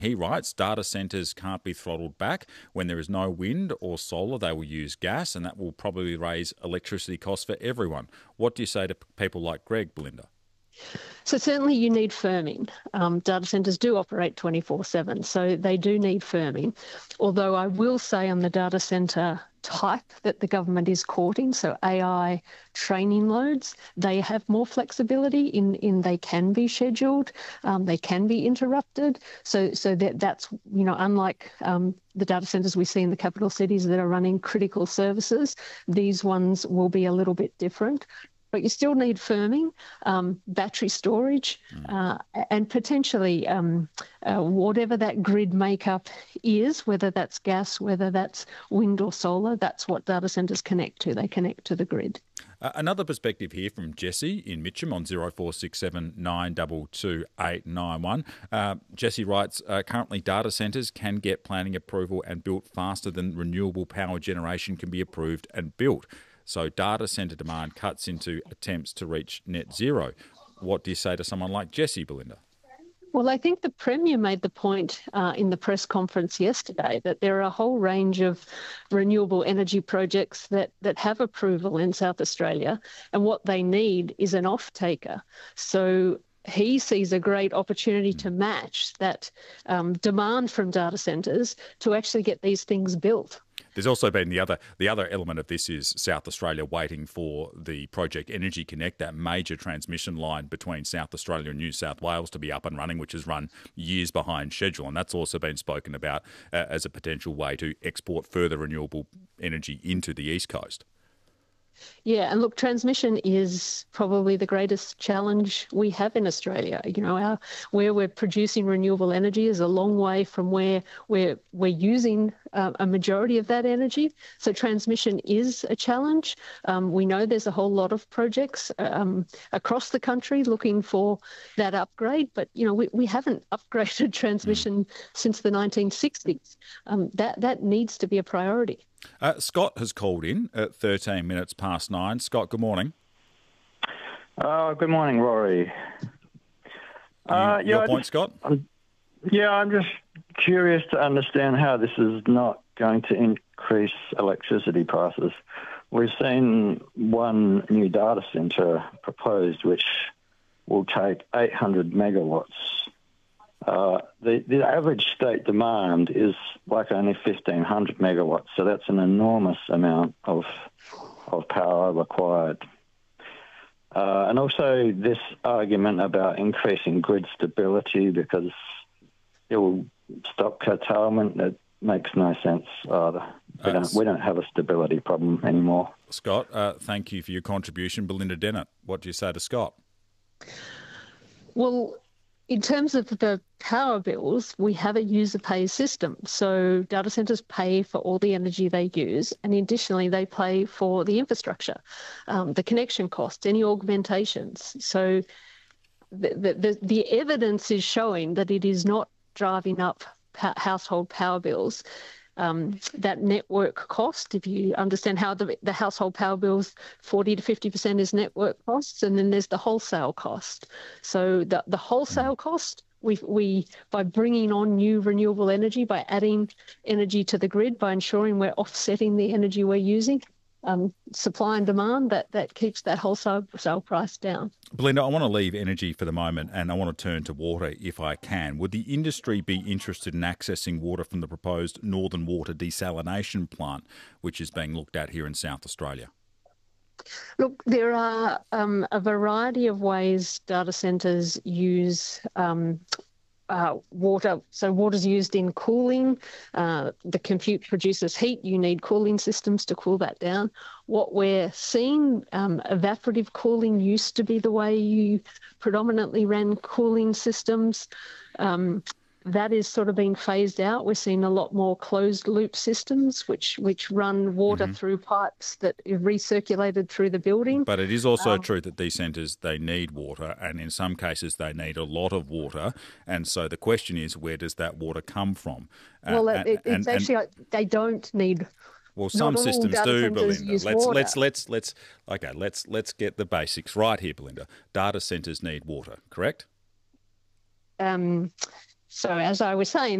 He writes, data centres can't be throttled back. When there is no wind or solar, they will use gas, and that will probably raise electricity costs for everyone. What do you say to people like Greg, Belinda? So certainly you need firming. Data centres do operate 24/7, so they do need firming. Although I will say on the data centre type that the government is courting, so AI training loads, they have more flexibility in they can be scheduled, they can be interrupted. So that's, unlike the data centres we see in the capital cities that are running critical services, these ones will be a little bit different. But you still need firming, battery storage, and potentially whatever that grid makeup is, whether that's gas, whether that's wind or solar, that's what data centres connect to. They connect to the grid. Another perspective here from Jesse in Mitcham on 0467 922 891. Jesse writes, currently data centres can get planning approval and built faster than renewable power generation can be approved and built. So data centre demand cuts into attempts to reach net zero. What do you say to someone like Jesse, Belinda? Well, I think the Premier made the point in the press conference yesterday that there are a whole range of renewable energy projects that have approval in South Australia, and what they need is an off-taker. So he sees a great opportunity to match that demand from data centres to actually get these things built. There's also been the other element of this is South Australia waiting for the Project Energy Connect, that major transmission line between South Australia and New South Wales, to be up and running, which has run years behind schedule. And that's also been spoken about as a potential way to export further renewable energy into the East Coast. Yeah, and look, transmission is probably the greatest challenge we have in Australia. Where we're producing renewable energy is a long way from where we're using a majority of that energy. So transmission is a challenge. We know there's a whole lot of projects across the country looking for that upgrade, but we haven't upgraded transmission since the 1960s. That needs to be a priority. Scott has called in at 13 minutes past 9. Scott, good morning. Good morning, Rory. Your point, Scott? I'm just curious to understand how this is not going to increase electricity prices. We've seen one new data centre proposed which will take 800 megawatts. The average state demand is like only 1,500 megawatts, so that's an enormous amount of power required. And also this argument about increasing grid stability because it will stop curtailment, that makes no sense either. We don't have a stability problem anymore. Scott, thank you for your contribution. Belinda Dennett, what do you say to Scott? Well, in terms of the power bills, we have a user pays system. So data centres pay for all the energy they use, and additionally they pay for the infrastructure, the connection costs, any augmentations. So the evidence is showing that it is not driving up household power bills. That network cost, if you understand how the household power bills, 40 to 50% is network costs, and then there's the wholesale cost. So the wholesale cost, we by bringing on new renewable energy, by adding energy to the grid, by ensuring we're offsetting the energy we're using, supply and demand, that keeps that wholesale price down. Belinda, I want to leave energy for the moment and I want to turn to water if I can. Would the industry be interested in accessing water from the proposed Northern Water desalination plant, which is being looked at here in South Australia? Look, there are a variety of ways data centres use water. So water's used in cooling. The compute produces heat. You need cooling systems to cool that down. What we're seeing, evaporative cooling used to be the way you predominantly ran cooling systems. That is sort of being phased out. We're seeing a lot more closed loop systems which run water through pipes that are recirculated through the building. But it is also true that these centres, they need water, and in some cases they need a lot of water. And so the question is, where does that water come from? They don't need. Well, some systems do, Belinda. Let's get the basics right here, Belinda. Data centres need water, correct? So as I was saying,